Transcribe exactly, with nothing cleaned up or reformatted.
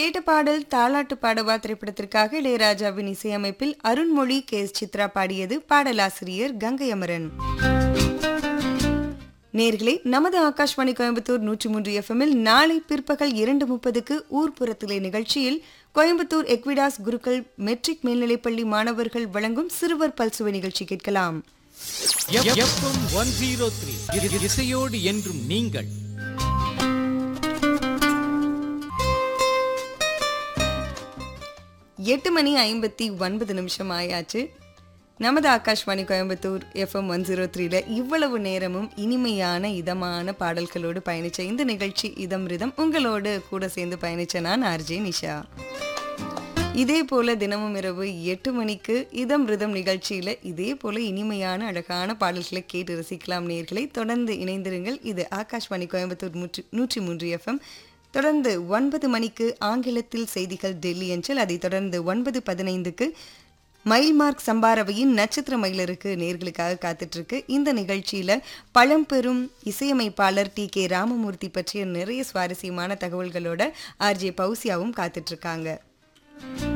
கேட்ட பாடல் தாலாட்டு பாடவா திரைப்படத்திற்காக இளையராஜாவின் இசையமைப்பில் அருண்மொழி கே எஸ் சித்ரா பாடியது. பாடலாசிரியர் கங்கை அமரன். நேர்களே, நமது ஆகாஷ்வாணி கோயம்புத்தூர் நூற்றி மூன்று எஃப்எம்மில் நாளை பிற்பகல் இரண்டு முப்பதுக்கு ஊர்ப்புறத்திலே நிகழ்ச்சியில் கோயம்புத்தூர் எக்விடாஸ் குருக்கள் மெட்ரிக் மேல்நிலைப்பள்ளி மாணவர்கள் வழங்கும் சிறுவர் பல்சுவை நிகழ்ச்சி கேட்கலாம். இசையோடு என்றும் நீங்கள். எட்டு மணி ஐம்பத்தி ஒன்பது நிமிஷம் ஆயாச்சு. நமது Akashvani Coimbatore FM one zero த்ரீல இவ்வளவு நேரமும் இனிமையான இதமான பாடல்களோடு பயணிச்ச இந்த நிகழ்ச்சி இதம் ரிதம். உங்களோடு கூட சேர்ந்து பயணிச்ச நான் ஆர்ஜே நிஷா. இதே போல தினமும் இரவு எட்டு மணிக்கு இதம் ரிதம் நிகழ்ச்சியில இதே போல இனிமையான அழகான பாடல்களை கேட்டு ரசிக்கலாம். நேர்களை தொடர்ந்து இணைந்திருங்கள். இது ஆகாஷ்வாணி கோயம்புத்தூர் நூற்றி மூன்று எஃப்எம். தொடர்ந்து ஒன்பது மணிக்கு ஆங்கிலத்தில் செய்திகள் டெல்லி அஞ்சல். அதைத் தொடர்ந்து ஒன்பது பதினைந்துக்கு மைல்மார்க் சம்பாரவையின் நட்சத்திர மயிலருக்கு நேர்களுக்காக காத்துட்டு இருக்கு. இந்த நிகழ்ச்சியில பழம்பெரும் இசையமைப்பாளர் டி கே ராமமூர்த்தி பற்றிய நிறைய சுவாரஸ்யமான தகவல்களோட ஆர்ஜே பௌசியாவும் காத்துட்டு இருக்காங்க.